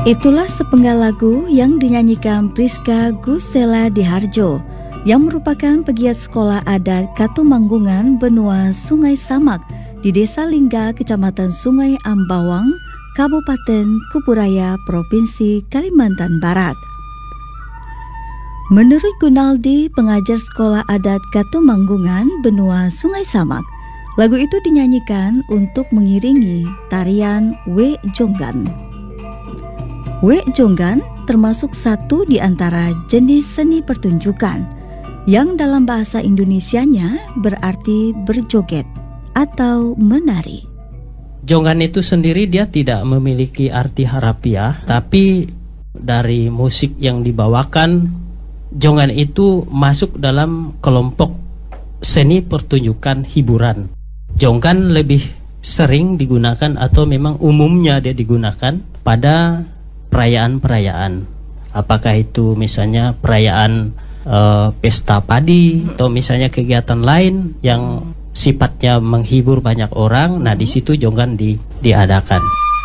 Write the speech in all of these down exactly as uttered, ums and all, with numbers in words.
Itulah sepenggal lagu yang dinyanyikan Priska Gusela Diharjo yang merupakan pegiat sekolah adat Katumanggungan Benua Sungai Samak di Desa Lingga, Kecamatan Sungai Ambawang, Kabupaten Kuburaya, Provinsi Kalimantan Barat. Menurut Gunaldi, pengajar sekolah adat Katumanggungan Benua Sungai Samak, lagu itu dinyanyikan untuk mengiringi tarian We Jonggan. We Jonggan termasuk satu di antara jenis seni pertunjukan yang dalam bahasa Indonesianya berarti berjoget atau menari. Jonggan itu sendiri dia tidak memiliki arti harafiah, tapi dari musik yang dibawakan, jonggan itu masuk dalam kelompok seni pertunjukan hiburan. Jonggan lebih sering digunakan atau memang umumnya dia digunakan pada perayaan-perayaan. Apakah itu misalnya perayaan uh, pesta padi atau misalnya kegiatan lain yang sifatnya menghibur banyak orang. Nah, di situ jonggan di, diadakan.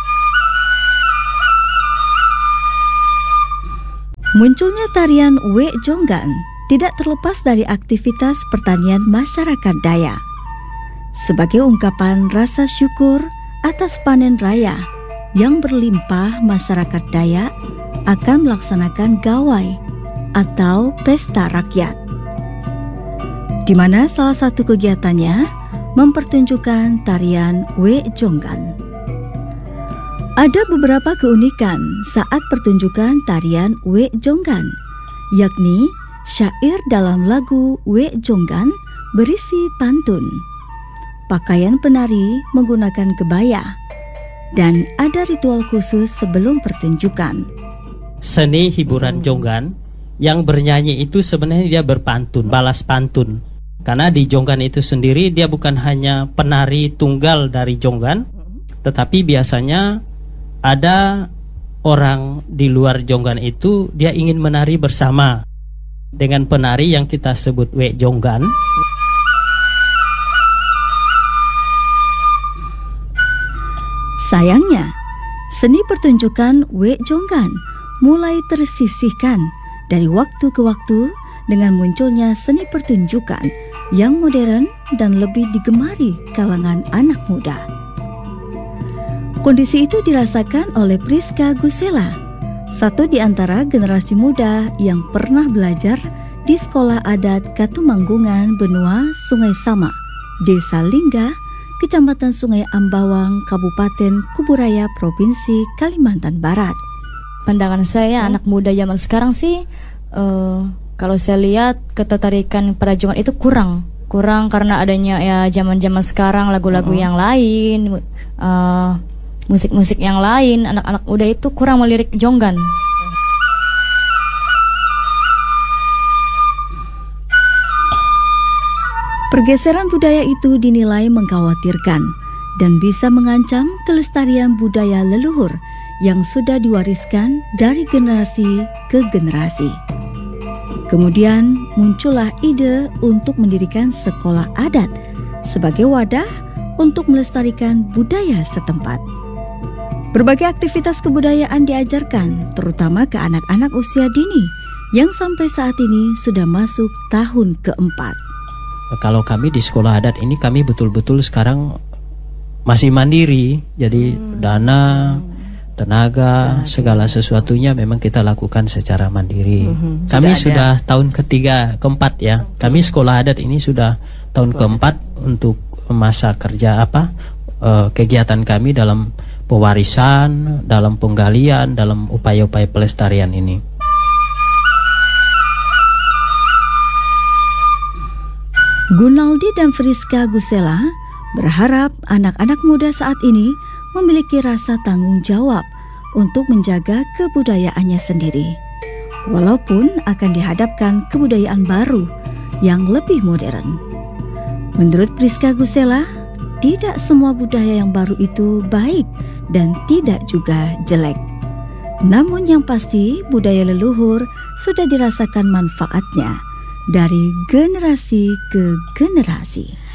Munculnya tarian We Jonggan tidak terlepas dari aktivitas pertanian masyarakat Dayak. Sebagai ungkapan rasa syukur atas panen raya yang berlimpah, masyarakat Dayak akan melaksanakan gawai atau pesta rakyat, di mana salah satu kegiatannya mempertunjukkan tarian We Jonggan. Ada beberapa keunikan saat pertunjukan tarian We Jonggan, yakni syair dalam lagu We Jonggan berisi pantun, pakaian penari menggunakan kebaya, dan ada ritual khusus sebelum pertunjukan. Seni hiburan jonggan yang bernyanyi itu sebenarnya dia berpantun, balas pantun. Karena di jonggan itu sendiri dia bukan hanya penari tunggal dari jonggan, tetapi biasanya ada orang di luar jonggan itu dia ingin menari bersama dengan penari yang kita sebut We Jonggan. Sayangnya, seni pertunjukan We Jonggan mulai tersisihkan dari waktu ke waktu dengan munculnya seni pertunjukan yang modern dan lebih digemari kalangan anak muda. Kondisi itu dirasakan oleh Priska Gusela, satu di antara generasi muda yang pernah belajar di sekolah adat Katumanggungan Benua Sungai Samak, Desa Lingga, Kecamatan Sungai Ambawang, Kabupaten Kuburaya, Provinsi Kalimantan Barat. Pandangan saya, hmm. anak muda zaman sekarang sih, uh, kalau saya lihat ketertarikan pada jonggan itu kurang, kurang karena adanya ya zaman-zaman sekarang lagu-lagu hmm. yang lain, uh, musik-musik yang lain. Anak-anak muda itu kurang melirik jonggan. Pergeseran budaya itu dinilai mengkhawatirkan dan bisa mengancam kelestarian budaya leluhur yang sudah diwariskan dari generasi ke generasi. Kemudian muncullah ide untuk mendirikan sekolah adat sebagai wadah untuk melestarikan budaya setempat. Berbagai aktivitas kebudayaan diajarkan, terutama ke anak-anak usia dini yang sampai saat ini sudah masuk tahun keempat. Kalau kami di sekolah adat ini, kami betul-betul sekarang masih mandiri. Jadi hmm. dana, tenaga, segala sesuatunya memang kita lakukan secara mandiri. Hmm. Kami sudah, sudah tahun ketiga, keempat ya. Kami sekolah adat ini sudah tahun sekolah keempat adat. Untuk masa kerja apa uh, kegiatan kami dalam pewarisan, dalam penggalian, dalam upaya-upaya pelestarian ini. Gunaldi dan Priska Gusela berharap anak-anak muda saat ini memiliki rasa tanggung jawab untuk menjaga kebudayaannya sendiri, walaupun akan dihadapkan kebudayaan baru yang lebih modern. Menurut Priska Gusela, tidak semua budaya yang baru itu baik dan tidak juga jelek. Namun yang pasti budaya leluhur sudah dirasakan manfaatnya dari generasi ke generasi.